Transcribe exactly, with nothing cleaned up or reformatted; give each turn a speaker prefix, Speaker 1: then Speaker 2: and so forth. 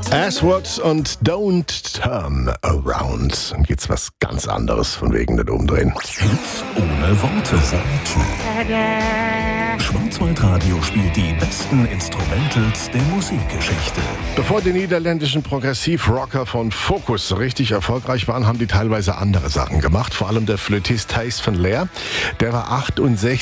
Speaker 1: Ashworth und Don't Turn Around. Dann geht's was ganz anderes von wegen nicht umdrehen.
Speaker 2: Hits ohne Worte. Schwarzwaldradio spielt die besten Instrumentals der Musikgeschichte.
Speaker 1: Bevor die niederländischen Progressivrocker von Focus richtig erfolgreich waren, haben die teilweise andere Sachen gemacht. Vor allem der Flötist Thijs van Leer. Der war achtundsechzig